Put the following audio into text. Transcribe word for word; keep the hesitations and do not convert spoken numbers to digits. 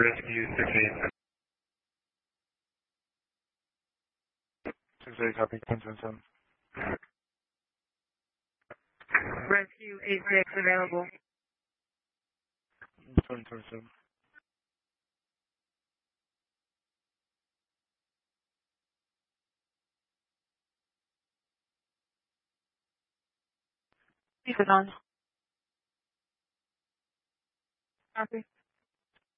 Rescue six eight. six eight, copy, ten seven seven. Rescue eight six available. seven seven seven. Keep it on. Copy.